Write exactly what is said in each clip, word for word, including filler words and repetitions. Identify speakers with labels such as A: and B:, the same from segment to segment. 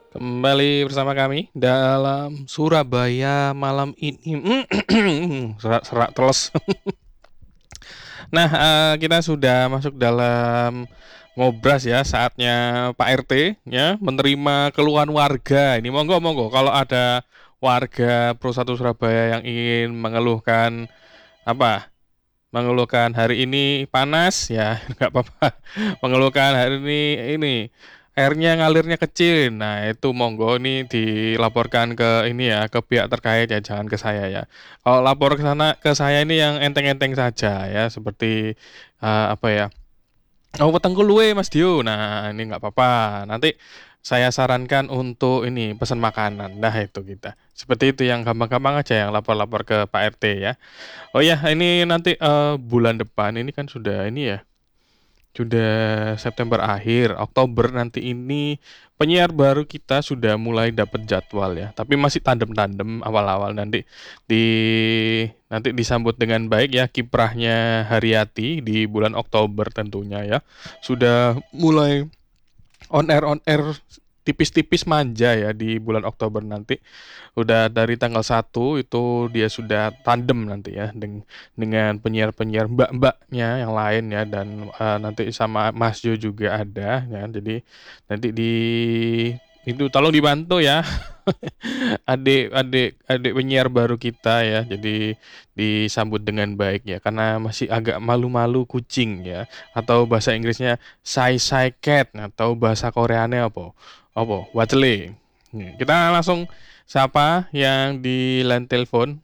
A: Kembali bersama kami dalam Surabaya malam ini. Serak-serak teles. Nah, eee, kita sudah masuk dalam ngobras ya, saatnya Pak R T ya, menerima keluhan warga. Ini monggo monggo kalau ada warga Pro satu Surabaya yang ingin mengeluhkan apa, mengeluhkan hari ini panas, ya nggak apa-apa. Mengeluhkan hari ini ini, airnya ngalirnya kecil. Nah, itu monggo ini dilaporkan ke ini ya, ke pihak terkait ya, jangan ke saya ya. Kalau lapor ke sana ke saya ini yang enteng-enteng saja ya, seperti, eee, apa ya, "Oh, wetengku luwe, Mas Dio." Nah, ini nggak apa-apa. Nanti saya sarankan untuk ini, pesan makanan. Nah, itu kita. Seperti itu yang gampang-gampang aja yang lapor-lapor ke Pak R T ya. Oh ya, ini nanti, eee, bulan depan ini kan sudah ini ya, sudah September akhir, Oktober nanti ini penyiar baru kita sudah mulai dapat jadwal ya, tapi masih tandem-tandem awal-awal nanti di nanti disambut dengan baik ya kiprahnya Haryati di bulan Oktober tentunya ya. Sudah mulai on air on air tipis-tipis manja ya di bulan Oktober nanti. Udah dari tanggal satu itu dia sudah tandem nanti ya deng dengan penyiar-penyiar mbak-mbaknya yang lain ya dan, eee, nanti sama Mas Jo juga ada ya. Jadi nanti di itu tolong dibantu ya adik adik adik penyiar baru kita ya. Jadi disambut dengan baik ya, karena masih agak malu-malu kucing ya, atau bahasa Inggrisnya shy shy cat atau bahasa Koreanya apa apa wacele. Nih, kita langsung sapa yang di line telepon.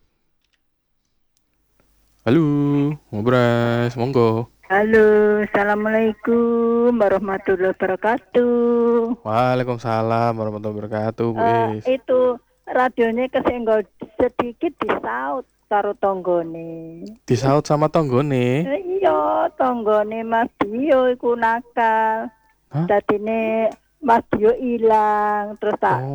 A: Halo, ngobras, monggo.
B: Halo, assalamualaikum warahmatullahi wabarakatuh.
A: Waalaikumsalam warahmatullahi wabarakatuh, Bu
B: Eh,
A: Is.
B: itu radionya kesenggol sedikit disaut karo tonggone.
A: Disaut sama tonggone.
B: Eh, iya, tonggone Mas Dio iku nakal.
A: Hah?
B: Dadine Mas Dio ilang, terus tak
A: Oh.